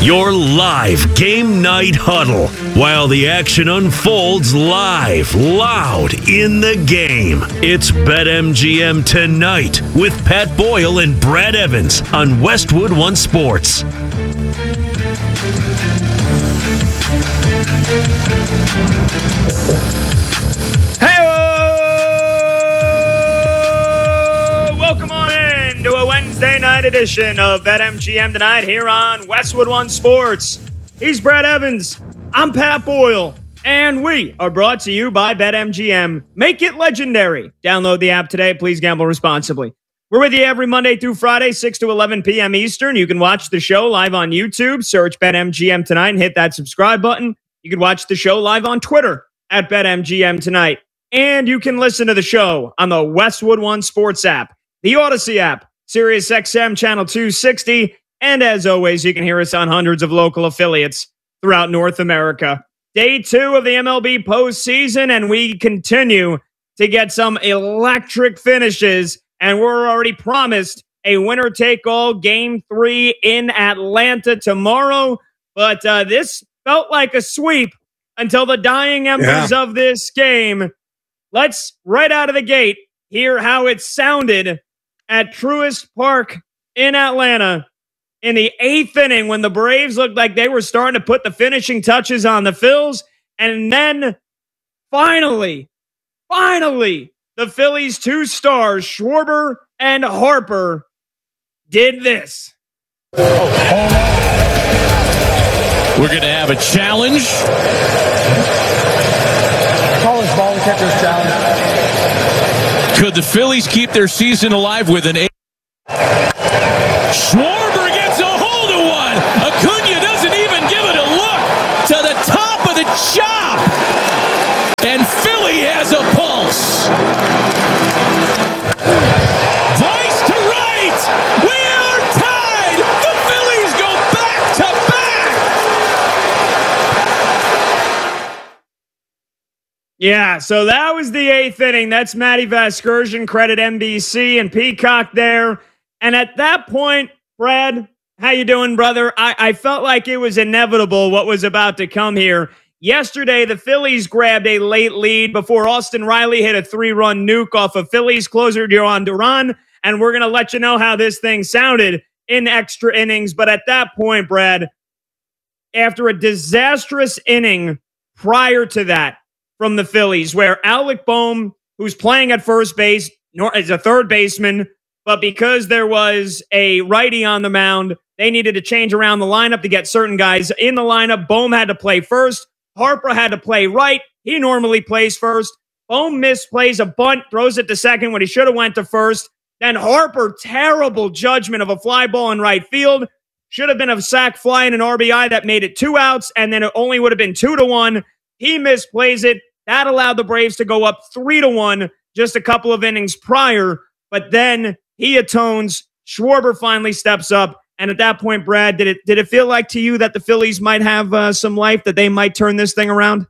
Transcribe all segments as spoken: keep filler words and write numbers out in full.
Your live game night huddle while the action unfolds live, loud in the game. It's BetMGM Tonight with Pat Boyle and Brad Evans on Westwood One Sports. Hey, welcome on in to a Wednesday night edition of BetMGM Tonight here on Westwood One Sports. He's Brad Evans. I'm Pat Boyle. And we are brought to you by BetMGM. Make it legendary. Download the app today. Please gamble responsibly. We're with you every Monday through Friday, six to eleven p.m. Eastern. You can watch the show live on YouTube. Search BetMGM Tonight and hit that subscribe button. You can watch the show live on Twitter at BetMGM Tonight. And you can listen to the show on the Westwood One Sports app, the Odyssey app, Sirius X M Channel two sixty. And as always, you can hear us on hundreds of local affiliates throughout North America. Day two of the M L B postseason, and we continue to get some electric finishes. And we're already promised a winner-take-all game three in Atlanta tomorrow. But uh, this felt like a sweep until the dying embers yeah. of this game. Let's, right out of the gate, hear how it sounded at Truist Park in Atlanta in the eighth inning when the Braves looked like they were starting to put the finishing touches on the Phils. And then finally, finally, the Phillies' two stars, Schwarber and Harper, did this. We're going to have a challenge. Call this ball catcher's challenge. Could the Phillies keep their season alive with an eight? Schwarber gets a hold of one. Acuna doesn't even give it a look to the top of the chop. And Philly has a pulse. Vice to right. We are tied. The Phillies go back to back. Yeah, so that was the eighth inning. That's Matty Vasgersian, credit N B C and Peacock there. And at that point, Brad, how you doing, brother? I, I felt like it was inevitable what was about to come here. Yesterday, the Phillies grabbed a late lead before Austin Riley hit a three-run nuke off of Phillies closer Duran Duran, and we're going to let you know how this thing sounded in extra innings. But at that point, Brad, after a disastrous inning prior to that from the Phillies, where Alec Bohm, who's playing at first base, is a third baseman, but because there was a righty on the mound, they needed to change around the lineup to get certain guys in the lineup. Bohm had to play first. Harper had to play right. He normally plays first. Bohm misplays a bunt, throws it to second when he should have went to first. Then Harper, terrible judgment of a fly ball in right field. Should have been a sac fly and an R B I that made it two outs, and then it only would have been two to one. He misplays it. That allowed the Braves to go up three to one just a couple of innings prior. But then he atones. Schwarber finally steps up. And at that point, Brad, did it did it feel like to you that the Phillies might have uh, some life, that they might turn this thing around?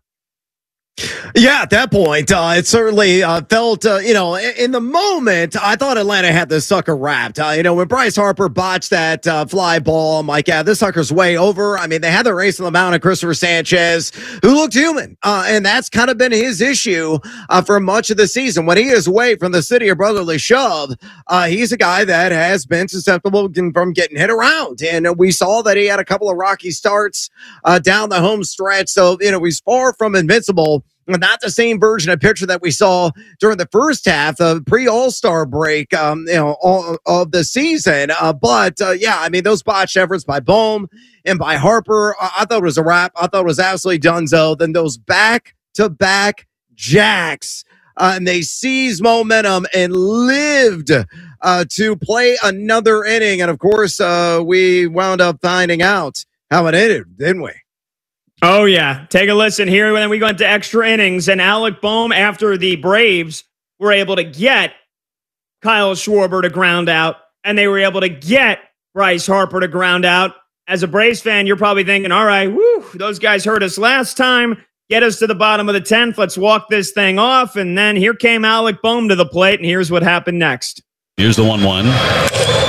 Yeah, at that point, uh, it certainly uh, felt, uh, you know, in, in the moment, I thought Atlanta had this sucker wrapped. Uh, you know, when Bryce Harper botched that uh, fly ball, I'm like, yeah, this sucker's way over. I mean, they had the race on the mound of Christopher Sanchez, who looked human. Uh, and that's kind of been his issue uh, for much of the season. When he is away from the city of brotherly shove, uh, he's a guy that has been susceptible from getting hit around. And we saw that he had a couple of rocky starts uh, down the home stretch. So, you know, he's far from invincible. Not the same version of pitcher that we saw during the first half, the pre-All-Star break, um, you know, all, of the season. Uh, but uh, yeah, I mean, those botched efforts by Bohm and by Harper, uh, I thought it was a wrap. I thought it was absolutely donezo. Then those back-to-back jacks, uh, and they seized momentum and lived uh, to play another inning. And of course, uh, we wound up finding out how it ended, didn't we? Oh, yeah. Take a listen here. When we go into extra innings, and Alec Bohm, after the Braves were able to get Kyle Schwarber to ground out, and they were able to get Bryce Harper to ground out. As a Braves fan, you're probably thinking, all right, woo, those guys hurt us last time. Get us to the bottom of the tenth. Let's walk this thing off. And then here came Alec Bohm to the plate, and here's what happened next. Here's the one one.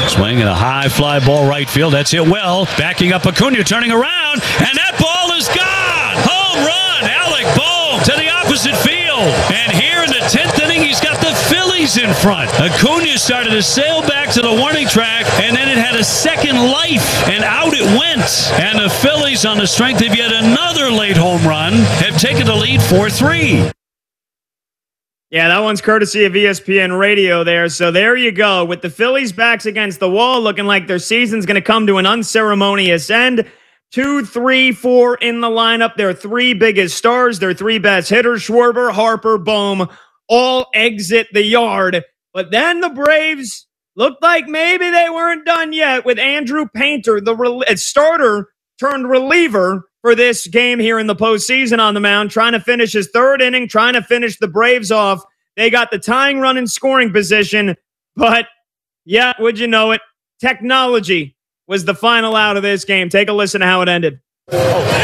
Swing and a high fly ball right field. That's hit well. Backing up Acuna, turning around, and that ball is gone. Home run. Alec Bohm to the opposite field. And here in the tenth inning, he's got the Phillies in front. Acuna started to sail back to the warning track, and then it had a second life, and out it went. And the Phillies, on the strength of yet another late home run, have taken the lead four three. Yeah, that one's courtesy of E S P N Radio there. So there you go. With the Phillies' backs against the wall, looking like their season's going to come to an unceremonious end. Two, three, four in the lineup. Their three biggest stars, their three best hitters, Schwarber, Harper, Bohm, all exit the yard. But then the Braves looked like maybe they weren't done yet with Andrew Painter, the re- starter turned reliever for this game here in the postseason on the mound, trying to finish his third inning, trying to finish the Braves off. They got the tying run in scoring position, but yeah, would you know it, technology was the final out of this game. Take a listen to how it ended. We're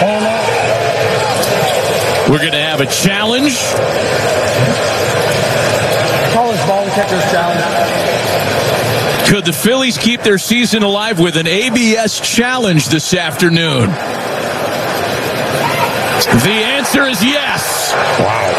going to have a challenge. College ball catcher's challenge. Could the Phillies keep their season alive with an A B S challenge this afternoon? The answer is yes. Wow.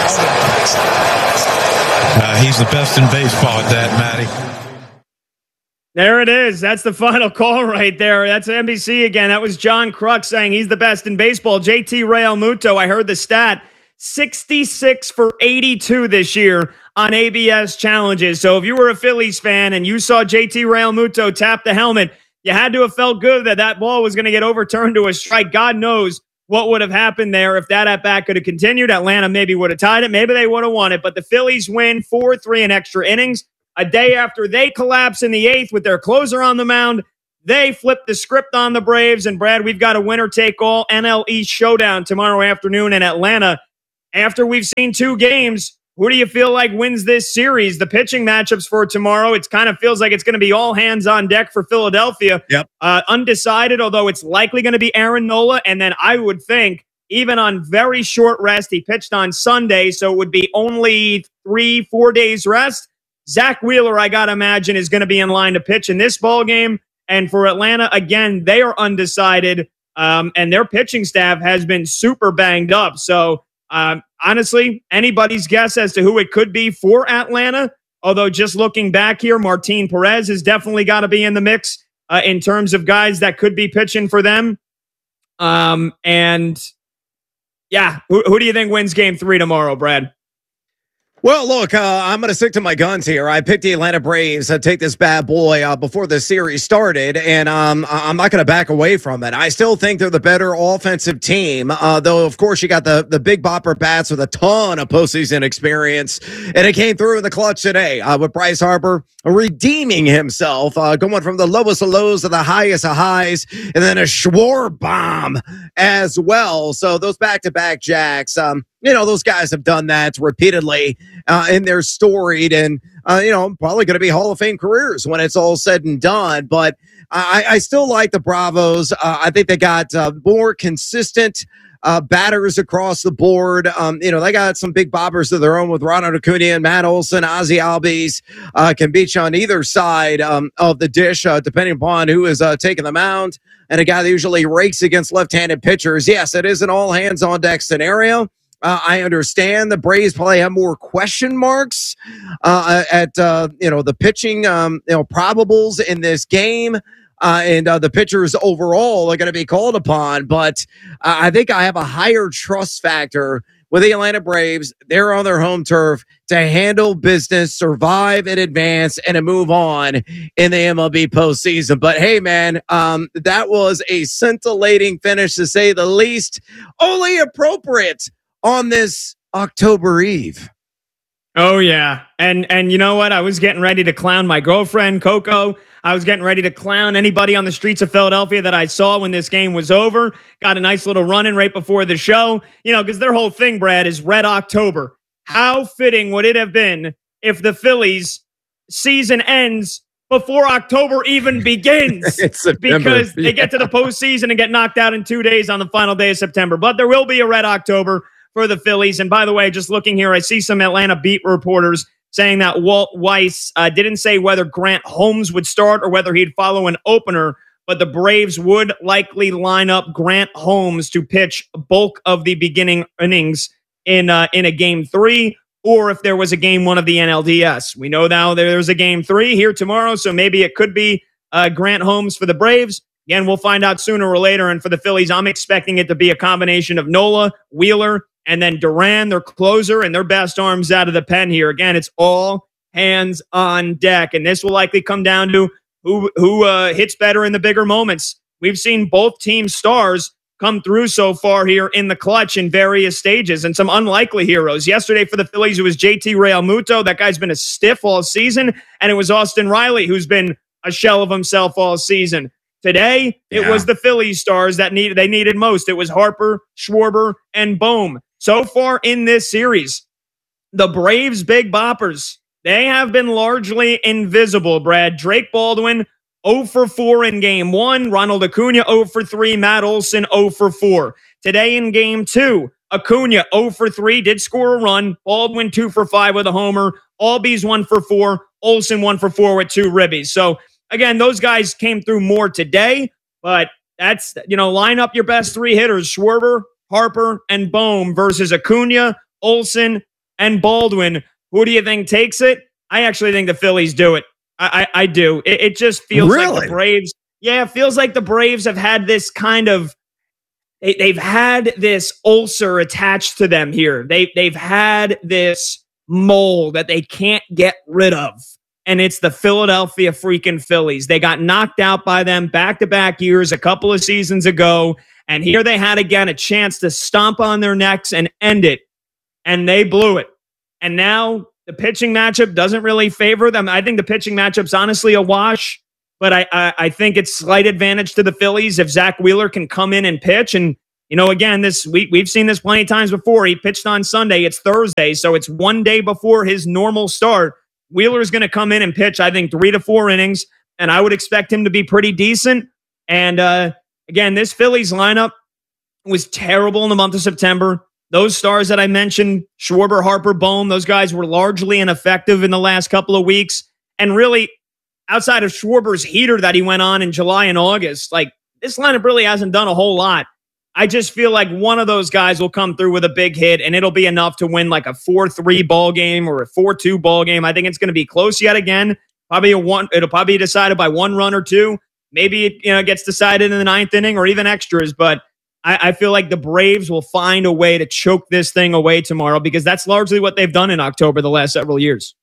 Uh, he's the best in baseball at that, Matty. There it is. That's the final call right there. That's N B C again. That was John Kruk saying he's the best in baseball. J T Realmuto, I heard the stat, sixty-six for eighty-two this year on A B S challenges. So if you were a Phillies fan and you saw J T Realmuto tap the helmet, you had to have felt good that that ball was going to get overturned to a strike. God knows what would have happened there if that at-bat could have continued. Atlanta maybe would have tied it. Maybe they would have won it. But the Phillies win four three in extra innings. A day after they collapse in the eighth with their closer on the mound, they flip the script on the Braves. And, Brad, we've got a winner-take-all N L East showdown tomorrow afternoon in Atlanta. After we've seen two games, who do you feel like wins this series? The pitching matchups for tomorrow, it kind of feels like it's going to be all hands on deck for Philadelphia. Yep. Uh, undecided, although it's likely going to be Aaron Nola. And then I would think, even on very short rest, he pitched on Sunday, so it would be only three, four days rest. Zach Wheeler, I got to imagine, is going to be in line to pitch in this ball game. And for Atlanta, again, they are undecided, um, and their pitching staff has been super banged up. So, um, honestly, anybody's guess as to who it could be for Atlanta. Although just looking back here, Martin Perez has definitely got to be in the mix uh, in terms of guys that could be pitching for them. Um, and yeah, who, who do you think wins game three tomorrow, Brad? Well, look, uh, I'm going to stick to my guns here. I picked the Atlanta Braves to take this bad boy uh, before the series started, and um, I'm not going to back away from it. I still think they're the better offensive team, uh, though, of course, you got the, the big bopper bats with a ton of postseason experience, and it came through in the clutch today uh, with Bryce Harper redeeming himself, uh, going from the lowest of lows to the highest of highs, and then a Schwarber bomb as well. So those back-to-back jacks, um, you know, those guys have done that repeatedly uh, in their storied and, uh, you know, probably going to be Hall of Fame careers when it's all said and done. But I, I still like the Bravos. Uh, I think they got uh, more consistent uh, batters across the board. Um, you know, they got some big bobbers of their own with Ronald Acuna and Matt Olson. Ozzie Albies uh, can beat you on either side um, of the dish, uh, depending upon who is uh, taking the mound. And a guy that usually rakes against left-handed pitchers. Yes, it is an all-hands-on-deck scenario. Uh, I understand the Braves probably have more question marks uh, at uh, you know the pitching um, you know probables in this game, uh, and uh, the pitchers overall are going to be called upon. But uh, I think I have a higher trust factor with the Atlanta Braves. They're on their home turf to handle business, survive in advance, and to move on in the M L B postseason. But hey, man, um, that was a scintillating finish to say the least. Only appropriate on this October Eve. Oh, yeah. And and you know what? I was getting ready to clown my girlfriend, Coco. I was getting ready to clown anybody on the streets of Philadelphia that I saw when this game was over. Got a nice little run-in right before the show. You know, because their whole thing, Brad, is Red October. How fitting would it have been if the Phillies season ends before October even begins? Because they get to the postseason and get knocked out in two days on the final day of September. But there will be a Red October for the Phillies. And by the way, just looking here, I see some Atlanta beat reporters saying that Walt Weiss uh, didn't say whether Grant Holmes would start or whether he'd follow an opener, but the Braves would likely line up Grant Holmes to pitch bulk of the beginning innings in uh, in a game three, or if there was a game one of the N L D S. We know now there's a game three here tomorrow, so maybe it could be uh, Grant Holmes for the Braves. Again, we'll find out sooner or later. And for the Phillies, I'm expecting it to be a combination of Nola, Wheeler, and then Duran, their closer, and their best arms out of the pen here. Again, it's all hands on deck, and this will likely come down to who who uh, hits better in the bigger moments. We've seen both team stars come through so far here in the clutch in various stages, and some unlikely heroes. Yesterday for the Phillies, it was J T Realmuto. That guy's been a stiff all season, and it was Austin Riley, who's been a shell of himself all season. Today, it yeah. was the Phillies stars that needed they needed most. It was Harper, Schwarber, and Bohm. So far in this series, the Braves' big boppers, they have been largely invisible, Brad. Drake Baldwin, zero for four in game one. Ronald Acuna, zero for three. Matt Olson, zero for four. Today in game two, Acuna, zero for three, did score a run. Baldwin, two for five with a homer. Albies, one for four. Olson, one for four with two ribbies. So, again, those guys came through more today, but that's, you know, line up your best three hitters, Schwarber, Harper, and Bohm versus Acuna, Olson, and Baldwin. Who do you think takes it? I actually think the Phillies do it. I, I, I do. It, it just feels really? like the Braves. Yeah, it feels like the Braves have had this kind of, they, they've had this ulcer attached to them here. They, they've had this mole that they can't get rid of. And it's the Philadelphia freaking Phillies. They got knocked out by them back-to-back years a couple of seasons ago. And here they had, again, a chance to stomp on their necks and end it. And they blew it. And now the pitching matchup doesn't really favor them. I think the pitching matchup's honestly a wash. But I, I, I think it's slight advantage to the Phillies if Zach Wheeler can come in and pitch. And, you know, again, this we, we've seen this plenty of times before. He pitched on Sunday. It's Thursday. So it's one day before his normal start. Wheeler's going to come in and pitch, I think, three to four innings, and I would expect him to be pretty decent. And, uh, again, this Phillies lineup was terrible in the month of September. Those stars that I mentioned, Schwarber, Harper, Bohm, those guys were largely ineffective in the last couple of weeks. And really, outside of Schwarber's heater that he went on in July and August, like, this lineup really hasn't done a whole lot. I just feel like one of those guys will come through with a big hit, and it'll be enough to win like a four three ball game or a four two ball game. I think it's going to be close yet again. Probably a one. It'll probably be decided by one run or two. Maybe it you know gets decided in the ninth inning or even extras. But I, I feel like the Braves will find a way to choke this thing away tomorrow because that's largely what they've done in October the last several years.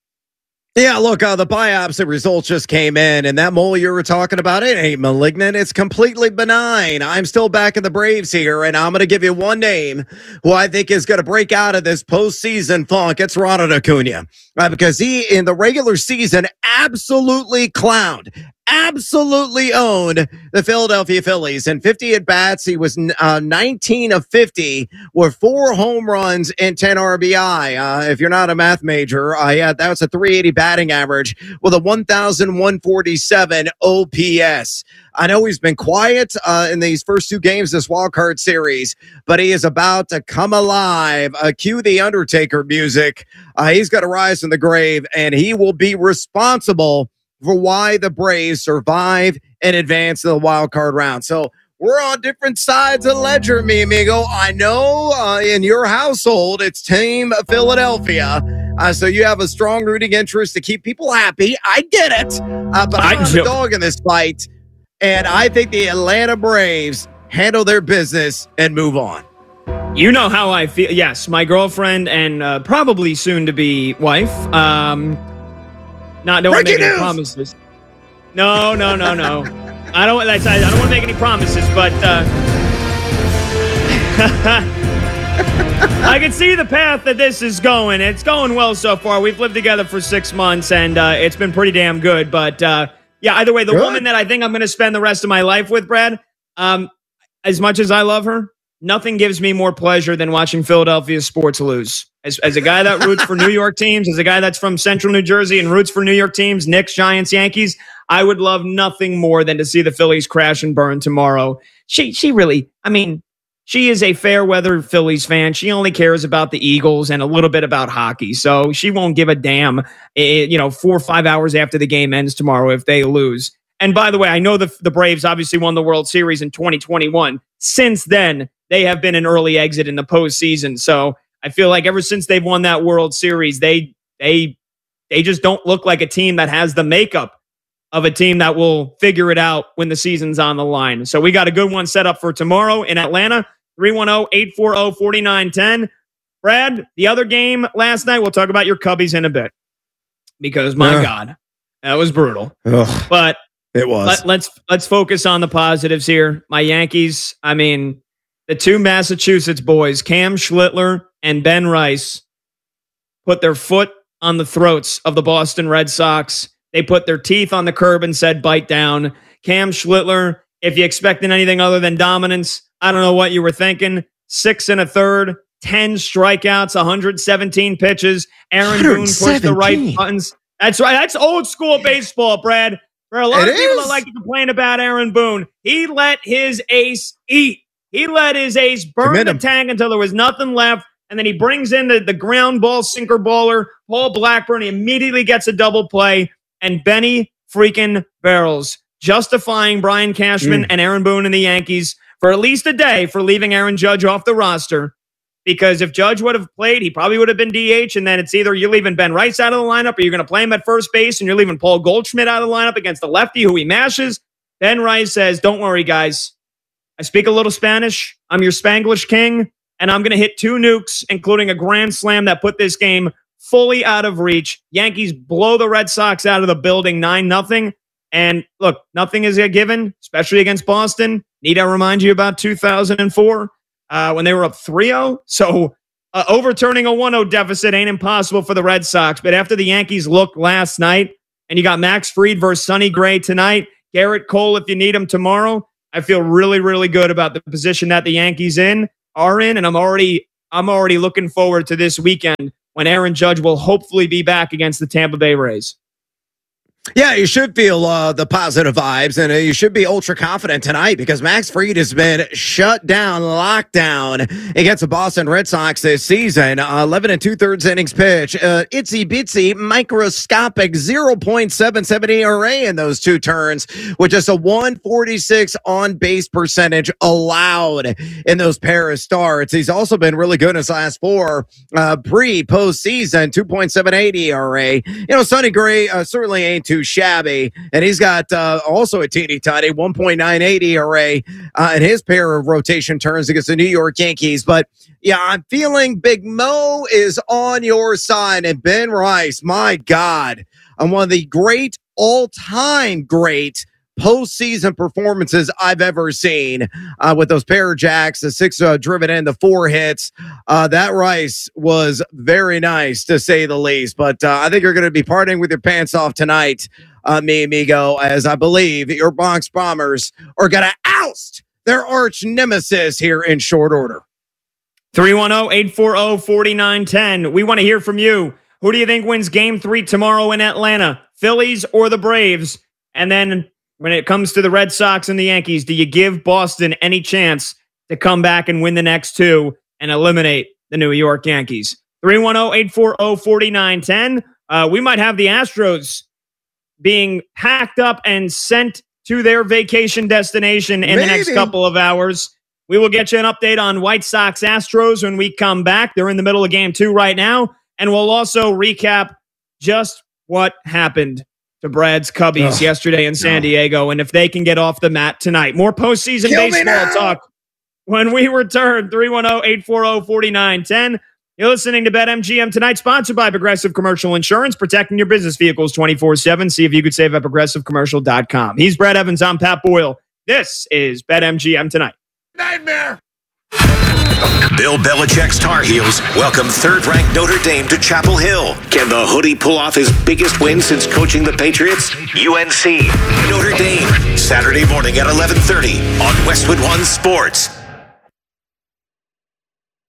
Yeah, look, uh, the biopsy results just came in, and that mole you were talking about, it ain't malignant. It's completely benign. I'm still back in the Braves here, and I'm going to give you one name who I think is going to break out of this postseason funk. It's Ronald Acuna, uh, because he, in the regular season, absolutely clowned, absolutely owned the Philadelphia Phillies. In fifty at-bats, he was uh, nineteen of fifty with four home runs and ten R B I. Uh, if you're not a math major, uh, yeah, that was a three eighty batting average with a one thousand one forty-seven O P S. I know he's been quiet uh, in these first two games this wildcard series, but he is about to come alive. Uh, cue the Undertaker music. Uh, he's got to rise from the grave, and he will be responsible for why the Braves survive and advance to the wild card round. So we're on different sides of the ledger, mi amigo. I know uh, in your household, it's Team Philadelphia. Uh, so you have a strong rooting interest to keep people happy. I get it. Uh, but I'm the dog in this fight. And I think the Atlanta Braves handle their business and move on. You know how I feel. Yes, my girlfriend and uh, probably soon-to-be wife. Um... No, don't want to make any promises. No, no, no, no. I don't. That's, I don't want to make any promises, but uh, I can see the path that this is going. It's going well so far. We've lived together for six months, and uh, it's been pretty damn good. But uh, yeah, either way, the good. woman that I think I'm going to spend the rest of my life with, Brad, um, as much as I love her, nothing gives me more pleasure than watching Philadelphia sports lose. As, as a guy that roots for New York teams, as a guy that's from central New Jersey and roots for New York teams, Knicks, Giants, Yankees, I would love nothing more than to see the Phillies crash and burn tomorrow. She she really, I mean, she is a fair weather Phillies fan. She only cares about the Eagles and a little bit about hockey. So she won't give a damn, you know, four or five hours after the game ends tomorrow if they lose. And by the way, I know the, the Braves obviously won the World Series in twenty twenty-one. Since then, they have been an early exit in the postseason. So I feel like ever since they've won that World Series, they they they just don't look like a team that has the makeup of a team that will figure it out when the season's on the line. So we got a good one set up for tomorrow in Atlanta. three one zero, eight four zero, four nine one zero. Brad, the other game last night, we'll talk about your Cubbies in a bit. Because, my uh, God, that was brutal. Ugh, but it was. Let, let's, let's focus on the positives here. My Yankees, I mean, the two Massachusetts boys, Cam Schlittler and Ben Rice, put their foot on the throats of the Boston Red Sox. They put their teeth on the curb and said, bite down. Cam Schlittler, if you expected anything other than dominance, I don't know what you were thinking. Six and a third, ten strikeouts, one hundred seventeen pitches. Aaron Boone pushed the right buttons. That's right. That's old school baseball, Brad. For a lot it of people is. that like to complain about Aaron Boone, he let his ace eat. He let his ace burn Commit the him. tank until there was nothing left. And then he brings in the, the ground ball sinker baller, Paul Blackburn. He immediately gets a double play. And Benny freaking Barrels, justifying Brian Cashman mm. and Aaron Boone and the Yankees for at least a day for leaving Aaron Judge off the roster. Because if Judge would have played, he probably would have been D H. And then it's either you're leaving Ben Rice out of the lineup or you're going to play him at first base and you're leaving Paul Goldschmidt out of the lineup against the lefty who he mashes. Ben Rice says, don't worry, guys. I speak a little Spanish. I'm your Spanglish king. And I'm going to hit two nukes, including a grand slam that put this game fully out of reach. Yankees blow the Red Sox out of the building nine nothing. And look, nothing is a given, especially against Boston. Need I remind you about two thousand four uh, when they were up three oh? So uh, overturning a one oh deficit ain't impossible for the Red Sox. But after the Yankees looked last night, and you got Max Fried versus Sonny Gray tonight, Garrett Cole if you need him tomorrow, I feel really, really good about the position that the Yankees in are in. And I'm already, I'm already looking forward to this weekend when Aaron Judge will hopefully be back against the Tampa Bay Rays. Yeah, you should feel uh, the positive vibes, and uh, you should be ultra confident tonight because Max Fried has been shut down, locked down against the Boston Red Sox this season. Uh, eleven and two-thirds innings pitch, uh, itsy-bitsy, microscopic zero point seven seven E R A in those two turns, with just a one forty-six on-base percentage allowed in those pair of starts. He's also been really good in his last four uh, pre-postseason, two point seven eight E R A. You know, Sonny Gray uh, certainly ain't too shabby, and he's got uh, also a teeny tiny one point nine eight E R A uh, in his pair of rotation turns against the New York Yankees. But yeah, I'm feeling Big Mo is on your side, and Ben Rice, my God, on one of the great all-time great postseason performances I've ever seen uh, with those pair of jacks, the six uh, driven in, the four hits. Uh, that Rice was very nice, to say the least. But uh, I think you're going to be partying with your pants off tonight, uh, mi amigo, as I believe your Bronx Bombers are going to oust their arch nemesis here in short order. three one zero, eight four zero, four nine one zero. We want to hear from you. Who do you think wins game three tomorrow in Atlanta? Phillies or the Braves? And then when it comes to the Red Sox and the Yankees, do you give Boston any chance to come back and win the next two and eliminate the New York Yankees? three one zero, eight four zero, four nine one zero. Uh, we might have the Astros being packed up and sent to their vacation destination in Maybe. the next couple of hours. We will get you an update on White Sox Astros when we come back. They're in the middle of game two right now. And we'll also recap just what happened to Brad's Cubbies oh, yesterday in San no. Diego, and if they can get off the mat tonight. More postseason Kill baseball talk when we return. three one zero, eight four zero, four nine one zero. You're listening to BetMGM Tonight, sponsored by Progressive Commercial Insurance, protecting your business vehicles twenty-four seven. See if you could save at progressive commercial dot com. He's Brad Evans. I'm Pat Boyle. This is BetMGM Tonight. Nightmare. Bill Belichick's Tar Heels welcome third-ranked Notre Dame to Chapel Hill. Can the Hoodie pull off his biggest win since coaching the Patriots? U N C, Notre Dame, Saturday morning at eleven thirty on Westwood One Sports.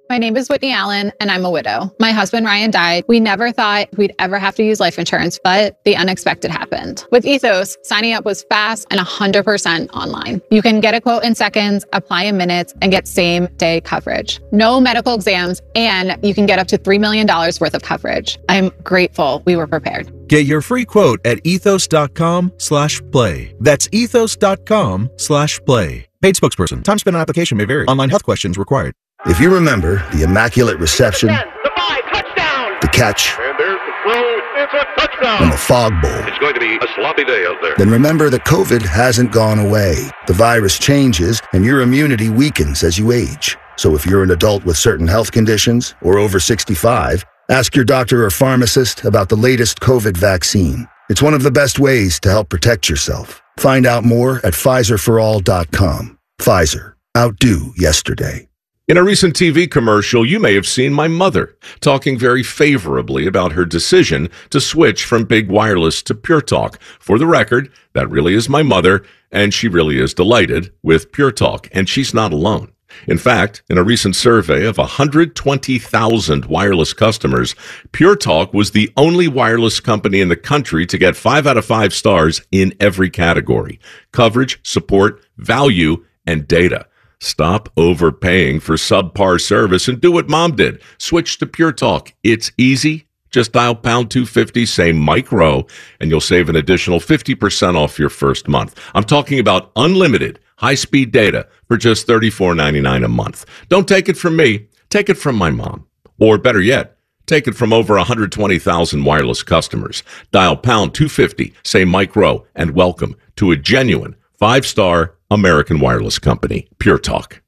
My name is Whitney Allen, and I'm a widow. My husband, Ryan, died. We never thought we'd ever have to use life insurance, but the unexpected happened. With Ethos, signing up was fast and one hundred percent online. You can get a quote in seconds, apply in minutes, and get same-day coverage. No medical exams, and you can get up to three million dollars worth of coverage. I'm grateful we were prepared. Get your free quote at ethos.com slash play. That's ethos.com slash play. Paid spokesperson. Time spent on application may vary. Online health questions required. If you remember the immaculate reception, ten, the five, touchdown, the catch, and there's the throw, it's a touchdown, and the fog bowl, it's going to be a sloppy day out there. Then remember that COVID hasn't gone away. The virus changes, and your immunity weakens as you age. So if you're an adult with certain health conditions or over sixty-five, ask your doctor or pharmacist about the latest COVID vaccine. It's one of the best ways to help protect yourself. Find out more at Pfizer for all dot com. Pfizer. Outdo yesterday. In a recent T V commercial, you may have seen my mother talking very favorably about her decision to switch from Big Wireless to Pure Talk. For the record, that really is my mother, and she really is delighted with Pure Talk, and she's not alone. In fact, in a recent survey of one hundred twenty thousand wireless customers, Pure Talk was the only wireless company in the country to get five out of five stars in every category: coverage, support, value, and data. Stop overpaying for subpar service and do what Mom did. Switch to Pure Talk. It's easy. Just dial pound two fifty, say Mike Rowe, and you'll save an additional fifty percent off your first month. I'm talking about unlimited high-speed data for just thirty-four ninety-nine a month. Don't take it from me. Take it from my mom. Or better yet, take it from over one hundred twenty thousand wireless customers. Dial pound two fifty, say Mike Rowe, and welcome to a genuine five-star American wireless company, Pure Talk.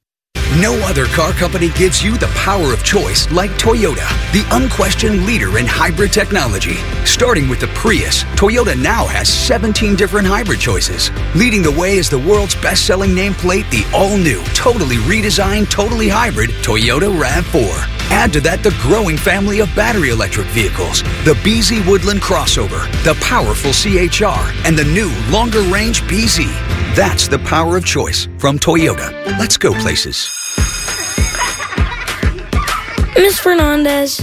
No other car company gives you the power of choice like Toyota, the unquestioned leader in hybrid technology. Starting with the Prius, Toyota now has seventeen different hybrid choices. Leading the way is the world's best-selling nameplate, the all-new, totally redesigned, totally hybrid Toyota RAV four. Add to that the growing family of battery electric vehicles, the B Z Woodland Crossover, the powerful C H R, and the new longer-range B Z. That's the power of choice from Toyota. Let's go places. Miss Fernandez,